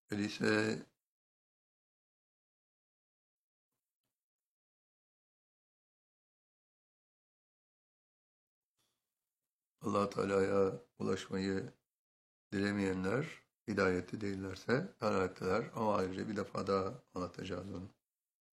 Öyleyse Allah Teala'ya ulaşmayı dilemeyenler hidayetli değillerse dalalетteler ama ayrıca bir defa daha anlatacağız onu.